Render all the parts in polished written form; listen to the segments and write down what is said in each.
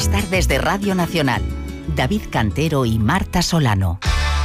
Las tardes de Radio Nacional. David Cantero y Marta Solano.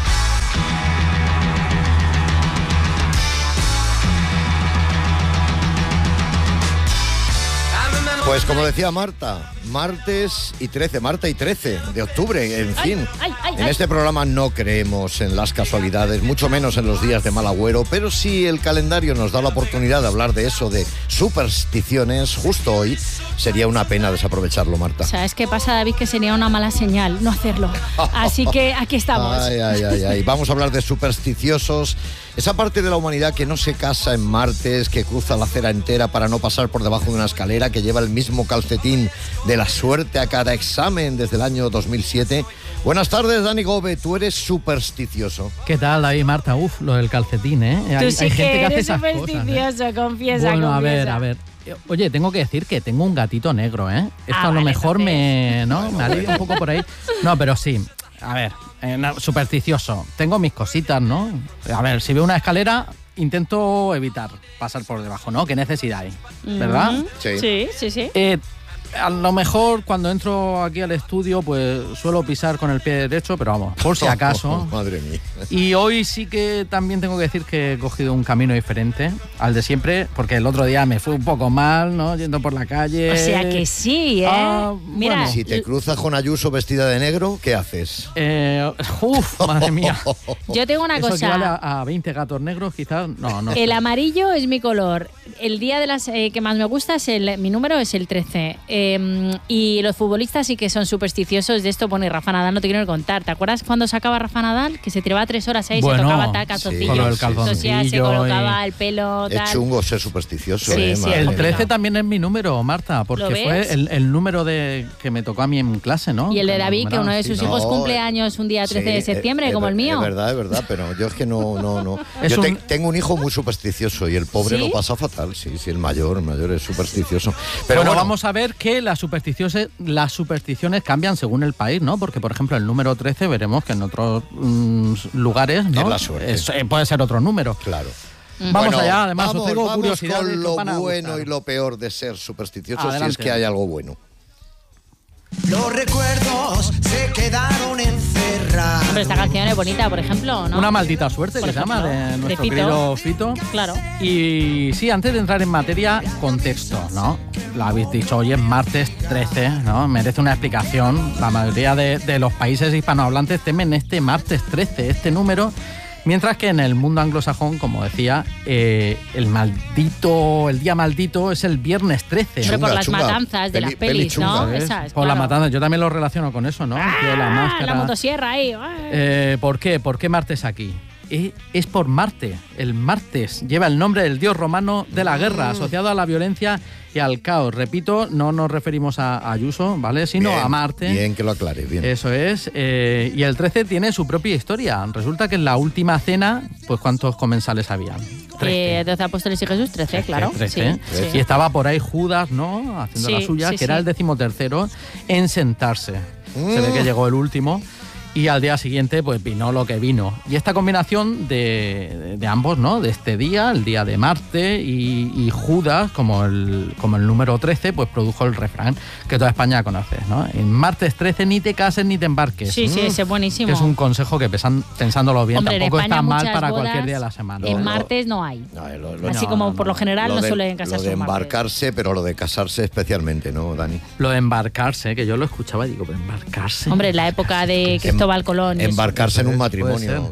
Pues como decía Marta, martes y 13, Marta y 13 de octubre, en fin. En este programa no creemos en las casualidades, mucho menos en los días de mal agüero, pero si el calendario nos da la oportunidad de hablar de eso, de supersticiones, justo hoy, sería una pena desaprovecharlo, Marta. ¿Sabes qué pasa, David? Que sería una mala señal no hacerlo. Así que aquí estamos. Ay. Vamos a hablar de supersticiosos, esa parte de la humanidad que no se casa en martes, que cruza la acera entera para no pasar por debajo de una escalera, que lleva el mismo calcetín de la suerte a cada examen desde el año 2007. Buenas tardes, Dani Gobe, tú eres supersticioso. ¿Qué tal, David, Marta? Lo del calcetín, ¿eh? Tú sí hay que gente que hace eres esas supersticioso, cosas, ¿eh? confiesa. Bueno, a ver. Oye, tengo que decir que tengo un gatito negro, ¿eh? Esto a lo mejor me alivia un poco por ahí. No, pero sí. A ver, supersticioso. Tengo mis cositas, ¿no? A ver, si veo una escalera, intento evitar pasar por debajo, ¿no? ¿Qué necesidad hay? ¿Verdad? Sí. A lo mejor cuando entro aquí al estudio, pues suelo pisar con el pie derecho, pero vamos, por si acaso. Madre mía. Y hoy sí que también tengo que decir que he cogido un camino diferente al de siempre, porque el otro día me fue un poco mal, ¿no? Yendo por la calle. O sea que sí, ¿eh? Mira. Bueno, si te cruzas con Ayuso vestida de negro, ¿qué haces? Madre mía. Yo tengo una ¿Eso cosa. equivale a 20 gatos negros, quizás? No. El amarillo es mi color. El día de las que más me gusta mi número es el 13. Y los futbolistas sí que son supersticiosos de esto. Pone Rafa Nadal, no te quiero ni contar. ¿Te acuerdas cuando sacaba Rafa Nadal? Que se tiraba 3 horas ahí, bueno, se tocaba tal calzoncillo. Con el calzoncillo. Se colocaba el pelo, tal. Es chungo ser supersticioso, Sí, El 13 no. también es mi número, Marta, porque fue el número que me tocó a mí en clase, ¿no? Y el de David, que uno de sus hijos cumple años un día 13 de septiembre, como el mío. Es verdad, pero yo es que no. Tengo un hijo muy supersticioso y el pobre lo pasa fatal, sí, el mayor es supersticioso. Pero bueno, vamos a ver que las supersticiones cambian según el país, ¿no? Porque, por ejemplo, el número 13 veremos que en otros lugares, ¿no? Es la suerte. Puede ser otro número. Claro. Vamos allá, además os tengo vamos curiosidades con lo que van a bueno gustar. y lo peor de ser supersticioso, Adelante. si es que hay algo bueno. Los recuerdos se quedaron encerrados. Hombre, esta canción es bonita, por ejemplo, ¿no? Una maldita suerte, Por que se llama, ejemplo, de nuestro Fito. querido Fito. Claro. Y sí, antes de entrar en materia, contexto, ¿no? Lo habéis dicho, hoy es martes 13, ¿no? Merece una explicación. La mayoría de los países hispanohablantes temen este martes 13, este número. Mientras que en el mundo anglosajón, como decía, el día maldito es el viernes 13. Pero por las matanzas de las pelis, ¿no? ¿Sabes? Esas, por las matanzas, yo también lo relaciono con eso, ¿no? La máscara. La motosierra ahí. ¿Por qué? ¿Por qué martes aquí? Es por Marte. El martes lleva el nombre del dios romano de la guerra, asociado a la violencia y al caos. Repito, no nos referimos a Ayuso, ¿vale? Sino bien, a Marte. Bien que lo aclares, bien. Eso es. Y el 13 tiene su propia historia. Resulta que en la última cena, pues ¿cuántos comensales habían? 12 apóstoles y Jesús, 13, claro. 13. Sí. Y estaba por ahí Judas, ¿no? Haciendo la suya, que era el 13º en sentarse. Se ve que llegó el último. Y al día siguiente, pues vino lo que vino. Y esta combinación de ambos, ¿no? De este día, el día de Marte y Judas, como el número 13, pues produjo el refrán que toda España conoce, ¿no? En martes 13 ni te cases ni te embarques. Sí, ese es buenísimo. Que es un consejo que pensándolo bien, hombre, tampoco está mal para bodas, cualquier día de la semana. En martes no hay. Así como por lo general no suelen casarse. Lo de embarcarse, pero lo de casarse especialmente, ¿no, Dani? Lo de embarcarse, que yo lo escuchaba y digo, pero embarcarse. Hombre, la época de Cristóbal Colón. Embarcarse en un matrimonio.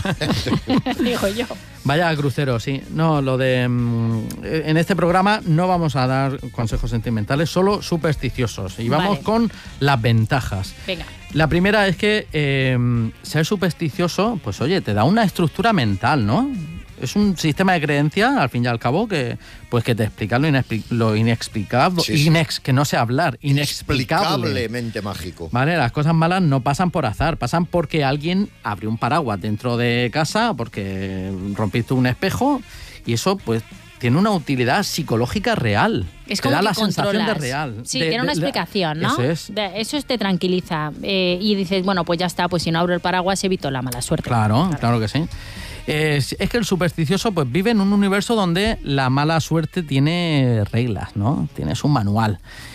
Digo yo. Vaya crucero, sí. No, lo de... en este programa no vamos a dar consejos sentimentales, solo supersticiosos. Y vamos con las ventajas. Venga. La primera es que ser supersticioso, pues oye, te da una estructura mental, ¿no? Es un sistema de creencias, al fin y al cabo, que te explica lo inexplicable, que no sé hablar, inexplicablemente mágico. Vale, las cosas malas no pasan por azar, pasan porque alguien abrió un paraguas dentro de casa, porque rompiste un espejo, y eso, pues, tiene una utilidad psicológica real. Es como te da que la sensación de controlas. real. Sí, tiene una explicación, ¿no? Eso te tranquiliza. Y dices, bueno, pues ya está, pues si no abro el paraguas evito la mala suerte. Claro que sí. Es que el supersticioso pues vive en un universo donde la mala suerte tiene reglas, ¿no? Tiene su manual.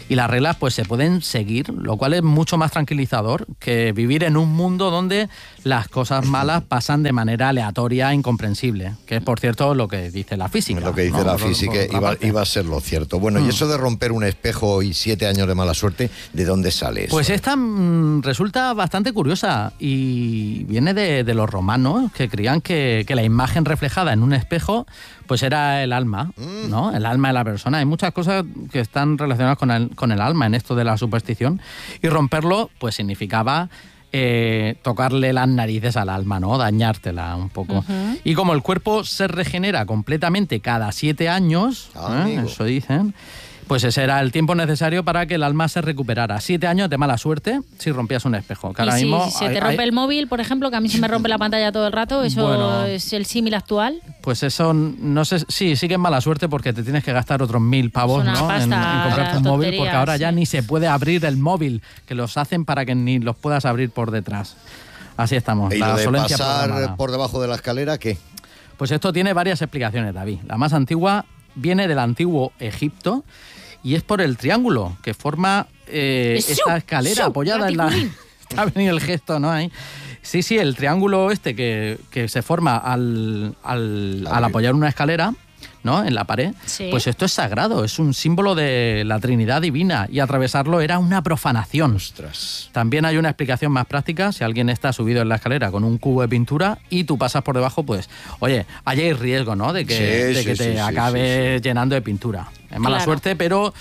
y las reglas pues se pueden seguir, lo cual es mucho más tranquilizador que vivir en un mundo donde las cosas malas pasan de manera aleatoria e incomprensible, que es, por cierto, lo que dice la física. Lo que dice la física iba a ser lo cierto. Bueno, y eso de romper un espejo y 7 años de mala suerte, ¿de dónde sale eso? Pues esta resulta bastante curiosa y viene de los romanos, que creían que la imagen reflejada en un espejo pues era el alma, ¿no? El alma de la persona. Hay muchas cosas que están relacionadas con el alma en esto de la superstición, y romperlo pues significaba tocarle las narices al alma, ¿no? Dañártela un poco. Uh-huh. Y como el cuerpo se regenera completamente cada 7 años, eso dicen, pues ese era el tiempo necesario para que el alma se recuperara. 7 años de mala suerte si rompías un espejo. Que ahora mismo se te rompe el móvil, por ejemplo, que a mí se me rompe la pantalla todo el rato, ¿eso es el símil actual? Pues eso, no sé, sí que es mala suerte porque te tienes que gastar otros 1.000 pavos, ¿no? En comprarte un móvil, porque ahora ya ni se puede abrir el móvil, que los hacen para que ni los puedas abrir por detrás. Así estamos. ¿Y lo de pasar por debajo de la escalera, qué? Pues esto tiene varias explicaciones, David. La más antigua viene del antiguo Egipto y es por el triángulo que forma esta escalera apoyada en la... Está venido el gesto, ¿no? Ahí. Sí, el triángulo que se forma al apoyar una escalera, ¿no? En la pared, pues esto es sagrado, es un símbolo de la Trinidad Divina, y atravesarlo era una profanación. Ostras. También hay una explicación más práctica: si alguien está subido en la escalera con un cubo de pintura y tú pasas por debajo, pues, oye, ahí hay riesgo, ¿no? De que te acabes llenando de pintura. Es mala suerte, pero...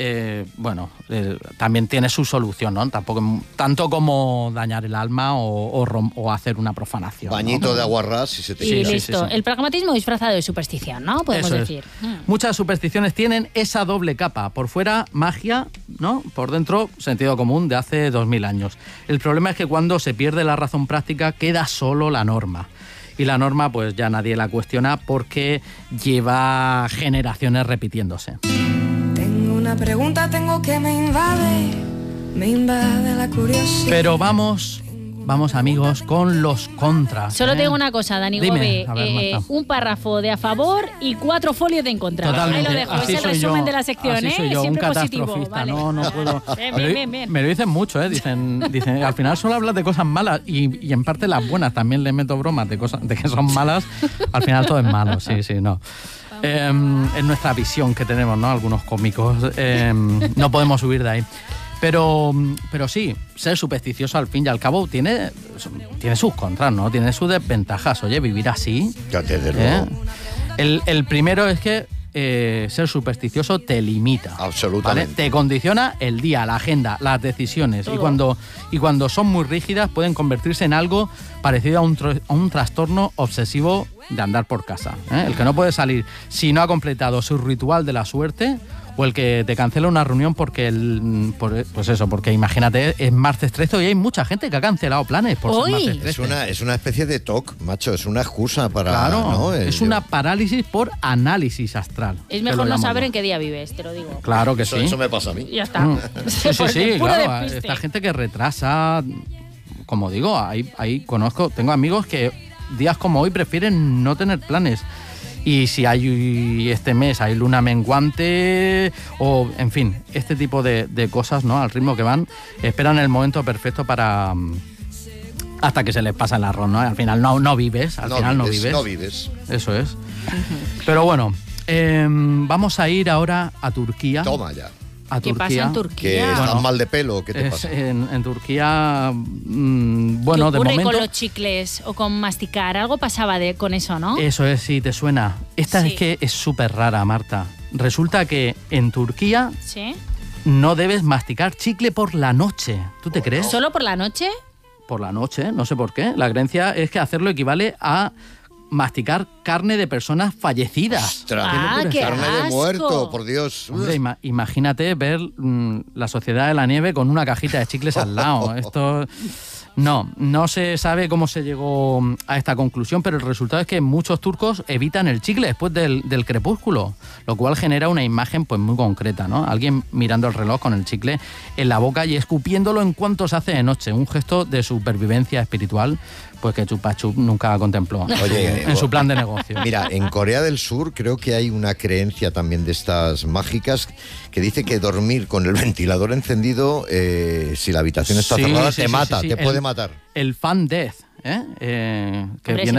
también tiene su solución, ¿no? Tampoco tanto como dañar el alma o hacer una profanación. Bañito, ¿no? De agua ras y se te quita. Y listo. Sí. El pragmatismo disfrazado de superstición, ¿no? Podemos decir. Muchas supersticiones tienen esa doble capa. Por fuera, magia, ¿no? Por dentro, sentido común de hace 2000 años. El problema es que cuando se pierde la razón práctica, queda solo la norma. Y la norma, pues ya nadie la cuestiona porque lleva generaciones repitiéndose. Una pregunta tengo que me invade la curiosidad. Pero vamos amigos con los contras. Solo tengo una cosa, Dani Gobe, un párrafo de a favor y 4 folios de en contra. Totalmente. Ahí lo dejo, es el resumen de la sección, así soy yo, siempre un positivo. Vale. No puedo. Bien. Me lo dicen mucho, dicen, al final solo hablas de cosas malas y en parte las buenas también le meto bromas de cosas de que son malas. Al final todo es malo, sí, no. En nuestra visión que tenemos, ¿no? Algunos cómicos, no podemos huir de ahí. Pero sí, ser supersticioso al fin y al cabo tiene sus contras, ¿no? Tiene sus desventajas. Oye, vivir así... Ya desde luego. El primero es que ser supersticioso te limita. Absolutamente. ¿Vale? Te condiciona el día, la agenda, las decisiones. Y cuando son muy rígidas pueden convertirse en algo parecido a un trastorno obsesivo de andar por casa. El que no puede salir si no ha completado su ritual de la suerte, o el que te cancela una reunión porque imagínate, es martes 13 y hay mucha gente que ha cancelado planes por ser martes 13. Es una especie de TOC, macho, es una excusa para... Claro, ¿no? Es una parálisis por análisis astral. Es mejor no saber en qué día vives, te lo digo. Claro que sí. Eso me pasa a mí. Ya está. Sí, claro. Esta gente que retrasa, como digo, tengo amigos que días como hoy prefieren no tener planes. Y si este mes hay luna menguante o, en fin, este tipo de cosas, ¿no? Al ritmo que van, esperan el momento perfecto para... hasta que se les pasa el arroz, ¿no? Al final no vives. No vives. Eso es. Pero bueno, vamos a ir ahora a Turquía. Toma ya. ¿Qué pasa en Turquía? ¿Que están mal de pelo? ¿Qué te pasa? En Turquía, de momento... con los chicles o con masticar? Algo pasaba con eso, ¿no? Eso es, sí, te suena. Esta es que es súper rara, Marta. Resulta que en Turquía no debes masticar chicle por la noche. ¿Tú te crees? ¿Solo por la noche? Por la noche, no sé por qué. La creencia es que hacerlo equivale a masticar carne de personas fallecidas. ¡Ostras! ¡Qué carne asco! de muerto, por Dios. Hombre, imagínate ver la Sociedad de la Nieve con una cajita de chicles al lado. Esto... No se sabe cómo se llegó a esta conclusión, pero el resultado es que muchos turcos evitan el chicle después del crepúsculo, lo cual genera una imagen pues muy concreta, ¿no? Alguien mirando el reloj con el chicle en la boca y escupiéndolo en cuanto se hace de noche, un gesto de supervivencia espiritual pues que Chupa Chup nunca contempló en su plan de negocio. Mira, en Corea del Sur creo que hay una creencia también de estas mágicas que dice que dormir con el ventilador encendido, si la habitación está cerrada, te mata, te puede matar. El fan death, que viene